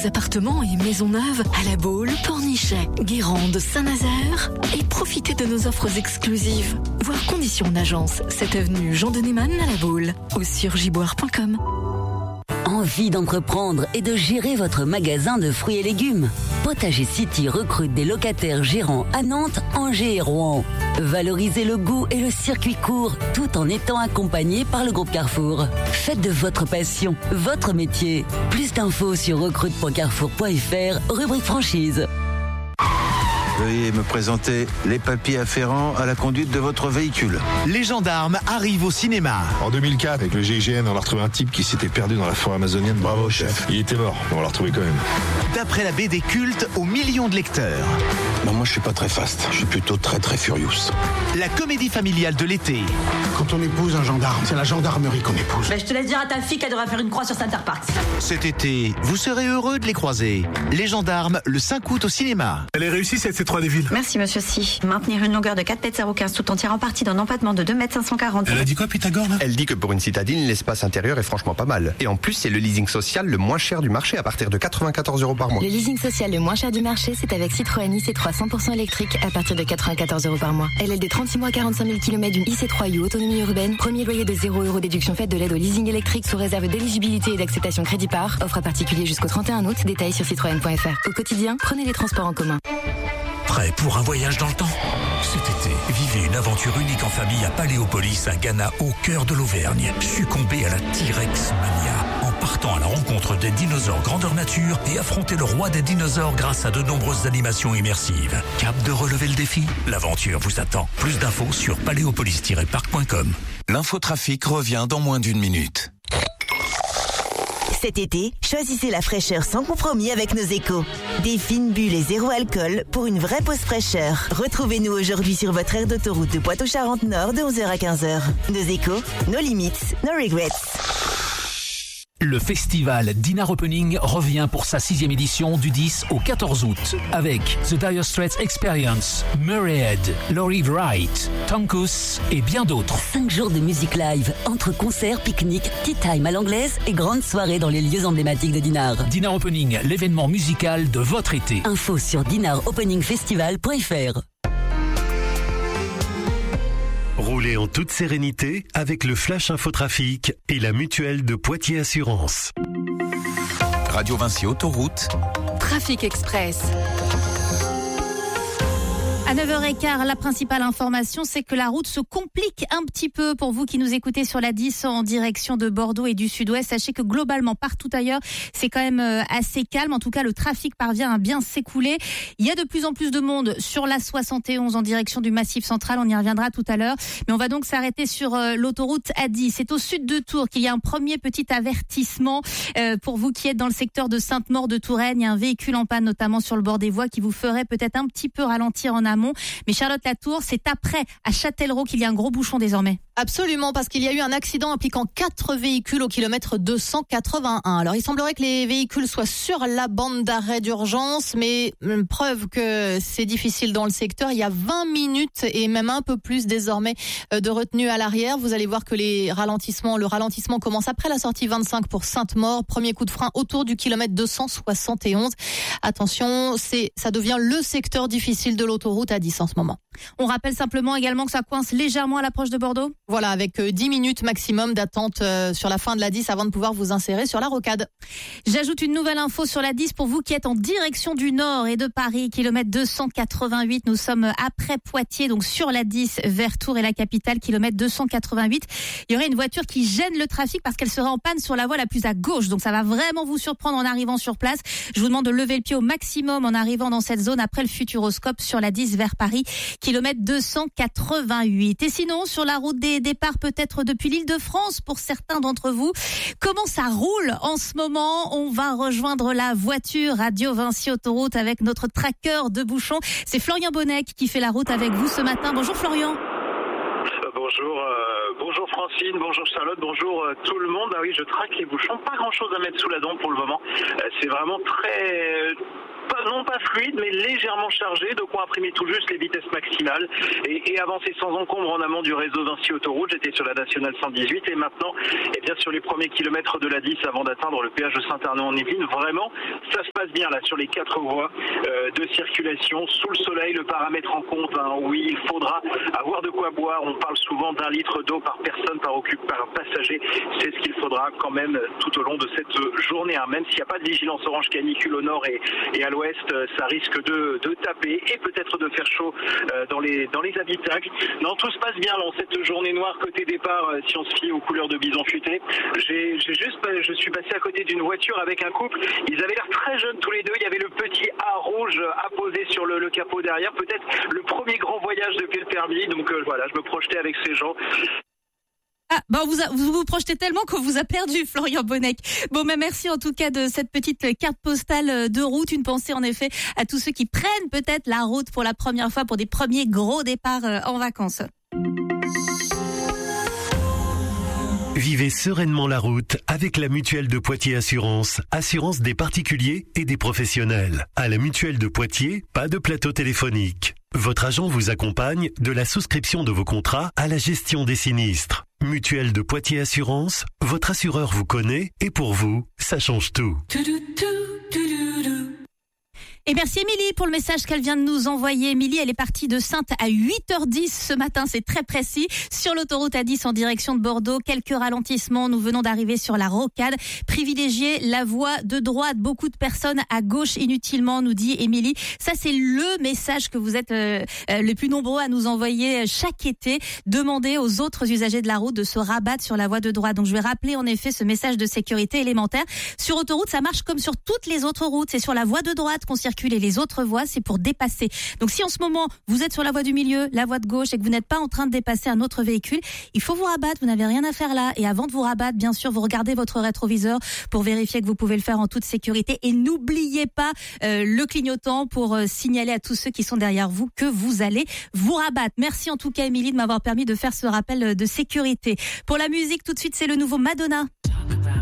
vos appartements et maisons neuves à La Baule, Pornichet, Guérande, Saint-Nazaire et profitez de nos offres exclusives. Voir conditions en agence, 7 avenue Jean de Neyman à La Baule ou sur giboire.com. Envie d'entreprendre et de gérer votre magasin de fruits et légumes? Potager City recrute des locataires gérants à Nantes, Angers et Rouen. Valorisez le goût et le circuit court tout en étant accompagné par le groupe Carrefour. Faites de votre passion votre métier. Plus d'infos sur recrute.carrefour.fr, rubrique franchise. Veuillez me présenter les papiers afférents à la conduite de votre véhicule. Les gendarmes arrivent au cinéma. En 2004, avec le GIGN, on a retrouvé un type qui s'était perdu dans la forêt amazonienne. Bravo, chef. Il était mort, mais on l'a retrouvé quand même. D'après la BD culte aux millions de lecteurs. Moi, je suis pas très fast. Je suis plutôt très furious. La comédie familiale de l'été. Quand on épouse un gendarme, c'est la gendarmerie qu'on épouse. Je te laisse dire à ta fille qu'elle devrait faire une croix sur Center Park. Cet été, vous serez heureux de les croiser. Les gendarmes, le 5 août au cinéma. Elle est réussie cette C3 des villes. Merci monsieur Si. Maintenir une longueur de 4,015 tout en tirant parti d'un empattement de 2,540 m. Elle a dit quoi Pythagore là? Elle dit que pour une citadine, l'espace intérieur est franchement pas mal. Et en plus, c'est le leasing social le moins cher du marché à partir de 94 € par mois. Le leasing social le moins cher du marché, c'est avec Citroën IC3 100% électrique à partir de 94 € par mois. LLD 36 mois 45 000 km d'une IC3 U autonomie urbaine. Premier loyer de 0 € déduction faite de l'aide au leasing électrique sous réserve d'éligibilité et d'acceptation crédit par. Offre à particulier jusqu'au 31 août. Détails sur citroën.fr. Au quotidien, prenez les transports en commun. Prêt pour un voyage dans le temps? Cet été, vivez une aventure unique en famille à Paléopolis, à Ghana, au cœur de l'Auvergne. Succombez à la T-Rex Mania en partant à la rencontre des dinosaures grandeur nature et affrontez le roi des dinosaures grâce à de nombreuses animations immersives. Cap de relever le défi? L'aventure vous attend. Plus d'infos sur paléopolis-parc.com. L'infotrafic revient dans moins d'une minute. Cet été, choisissez la fraîcheur sans compromis avec nos échos. Des fines bulles et zéro alcool pour une vraie pause fraîcheur. Retrouvez-nous aujourd'hui sur votre aire d'autoroute de Poitou-Charentes-Nord de 11h à 15h. Nos échos, nos limites, no regrets. Le festival Dinner Opening revient pour sa 6e édition du 10 au 14 août avec The Dire Straits Experience, Murrayhead, Laurie Wright, Tonkus et bien d'autres. 5 jours de musique live, entre concerts, pique-niques, tea time à l'anglaise et grandes soirées dans les lieux emblématiques de Dinner. Dinner Opening, l'événement musical de votre été. Info sur dinneropeningfestival.fr. Roulez en toute sérénité avec le Flash Infotrafic et la mutuelle de Poitiers Assurance. Radio Vinci Autoroute. Trafic Express. À 9h15, la principale information, c'est que la route se complique un petit peu pour vous qui nous écoutez sur la 10 en direction de Bordeaux et du sud-ouest. Sachez que globalement, partout ailleurs, c'est quand même assez calme. En tout cas, le trafic parvient à bien s'écouler. Il y a de plus en plus de monde sur la 71 en direction du Massif central. On y reviendra tout à l'heure. Mais on va donc s'arrêter sur l'autoroute A10. C'est au sud de Tours qu'il y a un premier petit avertissement pour vous qui êtes dans le secteur de Sainte-Maure-de-Touraine. Il y a un véhicule en panne, notamment sur le bord des voies, qui vous ferait peut-être un petit peu ralentir en amont. Mais Charlotte Latour, c'est après, à Châtellerault, qu'il y a un gros bouchon désormais. Absolument, parce qu'il y a eu un accident impliquant 4 véhicules au kilomètre 281. Alors, il semblerait que les véhicules soient sur la bande d'arrêt d'urgence, mais preuve que c'est difficile dans le secteur. Il y a 20 minutes et même un peu plus désormais de retenue à l'arrière. Vous allez voir que le ralentissement commence après la sortie 25 pour Sainte-Maure. Premier coup de frein autour du kilomètre 271. Attention, ça devient le secteur difficile de l'autoroute A10 en ce moment. On rappelle simplement également que ça coince légèrement à l'approche de Bordeaux. Voilà, avec 10 minutes maximum d'attente sur la fin de la 10 avant de pouvoir vous insérer sur la rocade. J'ajoute une nouvelle info sur la 10 pour vous qui êtes en direction du nord et de Paris, kilomètre 288. Nous sommes après Poitiers, donc sur la 10 vers Tours et la capitale, kilomètre 288. Il y aurait une voiture qui gêne le trafic parce qu'elle serait en panne sur la voie la plus à gauche. Donc ça va vraiment vous surprendre en arrivant sur place. Je vous demande de lever le pied au maximum en arrivant dans cette zone après le Futuroscope sur la 10 vers Paris, kilomètre 288. Et sinon, sur la route des départs, peut-être depuis l'Île-de-France pour certains d'entre vous, comment ça roule en ce moment? On va rejoindre la voiture Radio Vinci Autoroute avec notre tracker de bouchons. C'est Florian Bonnec qui fait la route avec vous ce matin. Bonjour Florian. Bonjour Francine, bonjour Charlotte, bonjour tout le monde. Ah oui, je traque les bouchons, pas grand chose à mettre sous la dent pour le moment. C'est vraiment non pas fluide, mais légèrement chargé, de quoi imprimer tout juste les vitesses maximales et avancer sans encombre en amont du réseau Vinci Autoroute. J'étais sur la nationale 118 et maintenant, bien sur les premiers kilomètres de la 10 avant d'atteindre le péage de Saint-Arnaud-en-Yvelines, vraiment, ça se passe bien là sur les 4 voies de circulation sous le soleil. Le paramètre en compte, oui, il faudra avoir de quoi boire. On parle souvent d'1 litre d'eau par personne, par passager. C'est ce qu'il faudra quand même tout au long de cette journée. Même s'il n'y a pas de vigilance orange canicule au nord et à l'ouest, ça risque de taper et peut-être de faire chaud dans les habitacles. Non, tout se passe bien là, en cette journée noire côté départ, si on se fie aux couleurs de bison futé. Je suis passé à côté d'une voiture avec un couple. Ils avaient l'air très jeunes tous les deux. Il y avait le petit A rouge apposé sur le capot derrière. Peut-être le premier grand voyage depuis le permis. Donc voilà, je me projetais avec ces gens. Ah, vous projetez tellement qu'on vous a perdu, Florian Bonnec. Bon, mais merci en tout cas de cette petite carte postale de route. Une pensée en effet à tous ceux qui prennent peut-être la route pour la première fois pour des premiers gros départs en vacances. Vivez sereinement la route avec la Mutuelle de Poitiers Assurance. Assurance des particuliers et des professionnels. À la Mutuelle de Poitiers, pas de plateau téléphonique. Votre agent vous accompagne de la souscription de vos contrats à la gestion des sinistres. Mutuelle de Poitiers Assurance, votre assureur vous connaît et pour vous, ça change tout. Et merci Émilie pour le message qu'elle vient de nous envoyer. Émilie, elle est partie de Saintes à 8h10 ce matin, c'est très précis. Sur l'autoroute A10 en direction de Bordeaux, quelques ralentissements. Nous venons d'arriver sur la rocade. Privilégiez la voie de droite. Beaucoup de personnes à gauche inutilement, nous dit Émilie. Ça, c'est le message que vous êtes les plus nombreux à nous envoyer chaque été. Demandez aux autres usagers de la route de se rabattre sur la voie de droite. Donc, je vais rappeler en effet ce message de sécurité élémentaire. Sur autoroute, ça marche comme sur toutes les autres routes. C'est sur la voie de droite qu'on circule et les autres voies, c'est pour dépasser. Donc si en ce moment, vous êtes sur la voie du milieu, la voie de gauche et que vous n'êtes pas en train de dépasser un autre véhicule, il faut vous rabattre, vous n'avez rien à faire là. Et avant de vous rabattre, bien sûr, vous regardez votre rétroviseur pour vérifier que vous pouvez le faire en toute sécurité. Et n'oubliez pas le clignotant pour signaler à tous ceux qui sont derrière vous que vous allez vous rabattre. Merci en tout cas, Émilie, de m'avoir permis de faire ce rappel de sécurité. Pour la musique, tout de suite, c'est le nouveau Madonna.